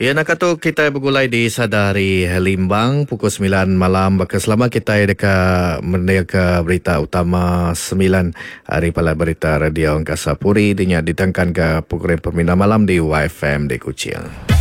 Ya, nak kata kita bergulai di Sadari Limbang pukul 9 malam. Maka selama kita dekat mendengar berita utama 9 hari pala berita radio Angkasa Puri dinya ditangkan ke pukul 9 malam di YFM di Kuching.